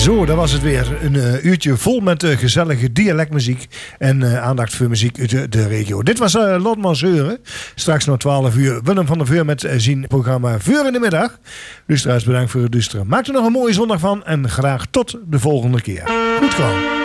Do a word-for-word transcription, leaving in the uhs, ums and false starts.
Zo, dat was het weer. Een uh, uurtje vol met uh, gezellige dialectmuziek en uh, aandacht voor muziek uit de, de regio. Dit was uh, Lotmans Heuren. Straks nog twaalf uur Willem van der Veer met uh, zijn programma Vuur in de Middag. Luisteraars, bedankt voor het luisteren. Maak er nog een mooie zondag van en graag tot de volgende keer. Goed gewoon.